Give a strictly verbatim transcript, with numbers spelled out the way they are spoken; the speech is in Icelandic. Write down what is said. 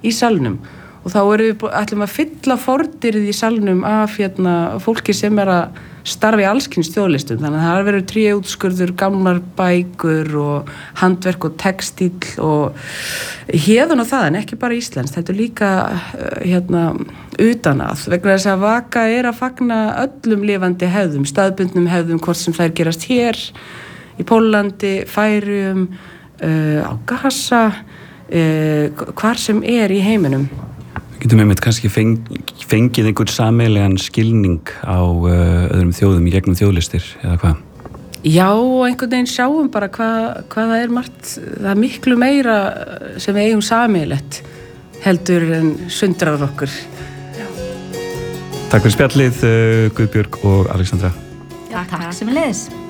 í salnum og þá erum við ætlum að fylla fordyrið í salnum af hérna, fólki sem er að starfa í allskyns þjóðlistum þannig að það verður tréútskurður, gamlar bækur og handverk og textíll og héðan og þaðan, ekki bara íslenskt, þetta er líka hérna utan að, vegna þess að Vaka er að fagna öllum lifandi hefðum, staðbundnum hefðum, hvort sem þær gerast hér í Póllandi, Færeyjum, uh, á Gaza, uh, hvar sem er í heiminum. Getum við með kannski feng, fengið einhvern sameiginlegan skilning á uh, öðrum þjóðum í gegnum þjóðlistir, eða hvað? Já, einhvern veginn sjáum bara hvað, hvað það er margt, það er miklu meira sem við eigum sameiginlegt heldur en sundrar okkur. Já. Takk fyrir spjallið, uh, Guðbjörg og Alexandra. Já, takk sem er leiðis.